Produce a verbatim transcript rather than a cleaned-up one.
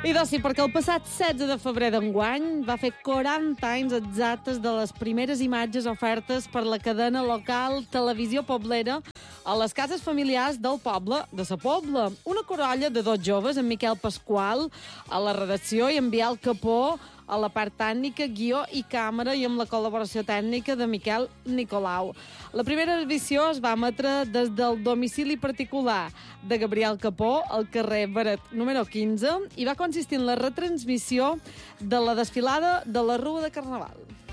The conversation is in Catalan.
I doncs sí, perquè el passat setze de febrer d'enguany va fer quaranta anys exactes de les primeres imatges ofertes per la cadena local Televisió Poblera a les cases familiars del poble de Sa Pobla. Una corolla de dos joves, en Miquel Pasqual, a la redacció, i en Biel Capó a la part tècnica, guió i càmera, i amb la col·laboració tècnica de Miquel Nicolau. La primera edició es va emetre des del domicili particular de Gabriel Capó, al carrer Beret número quinze, i va consistir en la retransmissió de la desfilada de la Rua de Carnaval.